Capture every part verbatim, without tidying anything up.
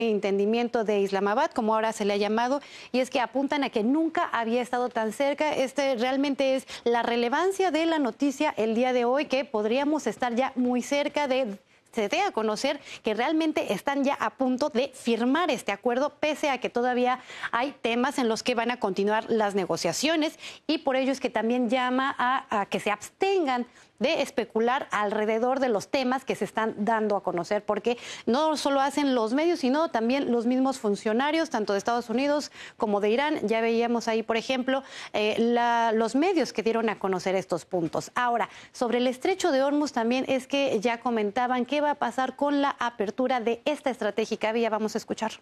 entendimiento de Islamabad, como ahora se le ha llamado, y es que apuntan a que nunca había estado tan cerca. Este realmente es la relevancia de la noticia el día de hoy, que podríamos estar ya muy cerca de... Se dé a conocer que realmente están ya a punto de firmar este acuerdo, pese a que todavía hay temas en los que van a continuar las negociaciones, y por ello es que también llama a, a que se abstengan de especular alrededor de los temas que se están dando a conocer, porque no solo hacen los medios, sino también los mismos funcionarios, tanto de Estados Unidos como de Irán. Ya veíamos ahí, por ejemplo, eh, la, los medios que dieron a conocer estos puntos. Ahora, sobre el estrecho de Hormuz también es que ya comentaban qué va a pasar con la apertura de esta estratégica vía. Vamos a escuchar.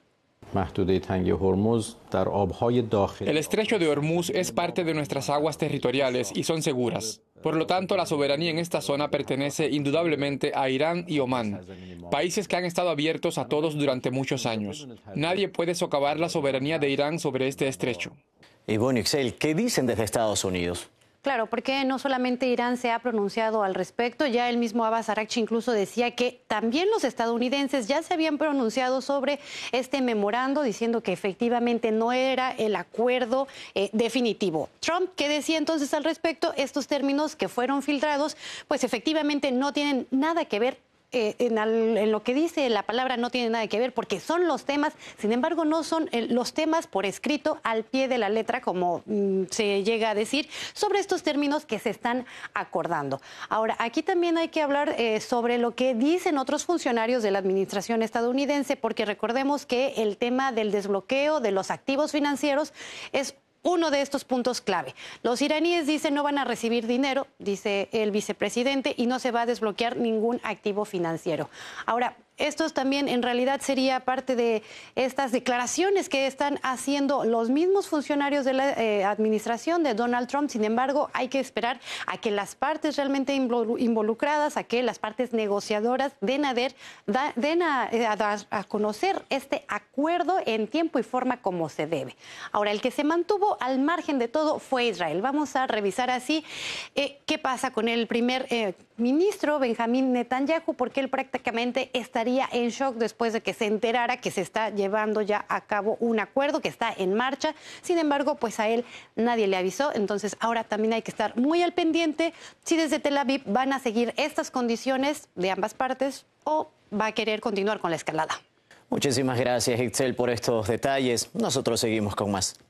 El estrecho de Hormuz es parte de nuestras aguas territoriales y son seguras. Por lo tanto, la soberanía en esta zona pertenece indudablemente a Irán y Omán, países que han estado abiertos a todos durante muchos años. Nadie puede socavar la soberanía de Irán sobre este estrecho. Y bueno, Ixchel, ¿qué dicen desde Estados Unidos? Claro, porque no solamente Irán se ha pronunciado al respecto, ya el mismo Abbas Araghchi incluso decía que también los estadounidenses ya se habían pronunciado sobre este memorando, diciendo que efectivamente no era el acuerdo eh, definitivo. Trump, ¿qué decía entonces al respecto? Estos términos que fueron filtrados, pues efectivamente no tienen nada que ver. Eh, en, al, en lo que dice la palabra no tiene nada que ver, porque son los temas, sin embargo no son eh, los temas por escrito al pie de la letra, como mm, se llega a decir, sobre estos términos que se están acordando. Ahora, aquí también hay que hablar eh, sobre lo que dicen otros funcionarios de la administración estadounidense, porque recordemos que el tema del desbloqueo de los activos financieros es uno de estos puntos clave. Los iraníes dicen no van a recibir dinero, dice el vicepresidente, y no se va a desbloquear ningún activo financiero. Ahora, esto también en realidad sería parte de estas declaraciones que están haciendo los mismos funcionarios de la eh, administración de Donald Trump. Sin embargo, hay que esperar a que las partes realmente involucradas, a que las partes negociadoras den a, der, da, den a, a, a conocer este acuerdo en tiempo y forma como se debe. Ahora, el que se mantuvo al margen de todo fue Israel. Vamos a revisar así eh, qué pasa con el primer eh, ministro Benjamín Netanyahu, porque él prácticamente estaría en shock después de que se enterara que se está llevando ya a cabo un acuerdo que está en marcha. Sin embargo, pues a él nadie le avisó. Entonces ahora también hay que estar muy al pendiente si desde Tel Aviv van a seguir estas condiciones de ambas partes o va a querer continuar con la escalada. Muchísimas gracias, Ixchel, por estos detalles. Nosotros seguimos con más.